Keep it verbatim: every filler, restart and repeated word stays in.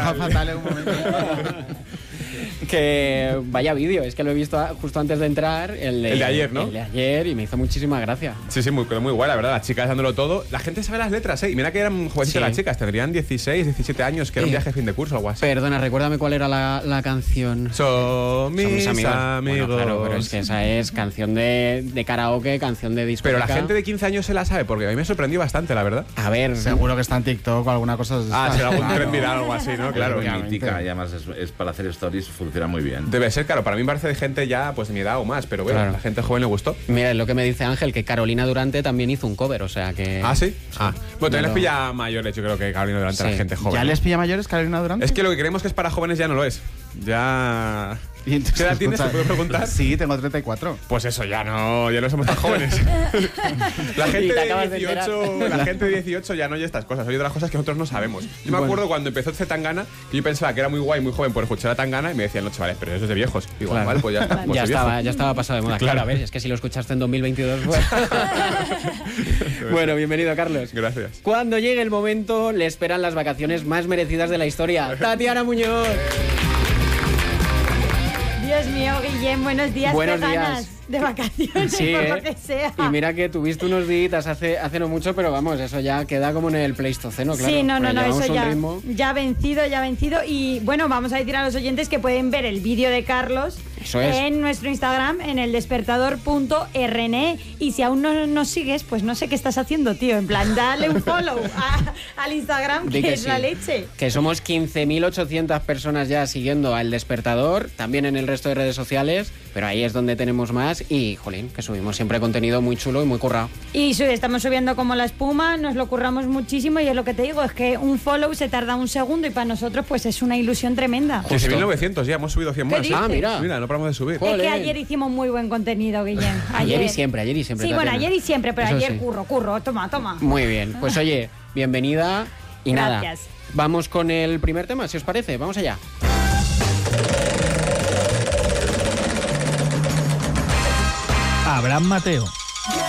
fatal. fatal en un momento. Que vaya vídeo, es que lo he visto justo antes de entrar. El de, el de ayer, ¿no? El de ayer y me hizo muchísima gracia. Sí, sí, muy, muy guay, la verdad. Las chicas dándolo todo. La gente sabe las letras, ¿eh? Y mira que eran jovencitas Sí. las chicas. Tendrían dieciséis, diecisiete años, que era un Eh, viaje de fin de curso o algo así. Perdona, recuérdame cuál era la, la canción. Son mis, Son mis amigos. amigos. Bueno, claro, pero es que esa es canción de, de karaoke, canción de discoteca. Pero la gente de quince años se la sabe, porque a mí me sorprendió bastante, la verdad. A ver... Seguro que está en TikTok o alguna cosa. Ah, será algún Claro. tren viral o algo así, ¿no? Claro. Es muy mítica y además es, es para hacer stories, funciona muy bien. Debe ser, claro. Para mí me parece de gente ya pues de mi edad o más, pero bueno, Claro. a la gente joven le gustó. Mira, es lo que me dice Ángel, que Carolina Durante también hizo un cover, o sea que... ¿Ah, sí? Ah. Bueno, también No, les pilla mayores, yo creo que Carolina Durante a Sí. la gente joven. ¿Ya les pilla mayores Carolina Durante? Es que lo que creemos que es para jóvenes ya no lo es. Ya... Y entonces, ¿Qué edad tienes? ¿Te escucha, puedo preguntar? Sí, tengo treinta y cuatro. Pues eso, ya no, ya no somos tan jóvenes. La Y gente te de acabas de dieciocho, la gente de dieciocho ya no oye estas cosas, oye otras cosas que nosotros no sabemos. Yo me Bueno. acuerdo cuando empezó Zetangana, que yo pensaba que era muy guay, muy joven por escuchar a Tangana y me decían, no, chavales, pero eso es de viejos. Digo, Claro. vale, pues ya está. Pues ya, soy estaba, viejo. ya estaba pasado de moda. Claro. Claro, a ver, es que si lo escuchaste en dos mil veintidós... Pues... Bueno, bienvenido, Carlos. Gracias. Cuando llegue el momento, le esperan las vacaciones más merecidas de la historia. Tatiana Muñoz. Dios mío, Guillem, buenos días. Buenos qué días. ganas de vacaciones, Sí, por ¿eh? lo que sea. Y mira que tuviste unos días hace, hace no mucho, pero vamos, eso ya queda como en el Pleistoceno, claro. Sí, no, no, porque no, llevamos eso un ya, ritmo- ya vencido, ya vencido. Y bueno, vamos a decir a los oyentes que pueden ver el vídeo de Carlos Eso es. en nuestro Instagram, en el despertador punto r n e. Y si aún no nos sigues, pues no sé qué estás haciendo, tío. En plan, dale un follow a- al Instagram, Di que, que es sí. la leche. Que somos quince mil ochocientas personas ya siguiendo al Despertador, también en el resto de redes sociales, pero ahí es donde tenemos más y, jolín, que subimos siempre contenido muy chulo y muy currado. Y su- estamos subiendo como la espuma, nos lo curramos muchísimo y es lo que te digo, es que un follow se tarda un segundo y para nosotros pues es una ilusión tremenda. once mil novecientos, ya hemos subido cien ¿Qué más. dices? Ah, mira. Mira, no paramos de subir. Es que Jolín. ayer hicimos muy buen contenido, Guillem. Ayer y siempre, ayer y siempre, Sí, bueno, Tatiana. ayer y siempre, pero Eso ayer sí. curro, curro. Toma, toma. Muy bien, pues oye, bienvenida y nada. Gracias. Vamos con el primer tema, si os parece, vamos allá. Abraham Mateo,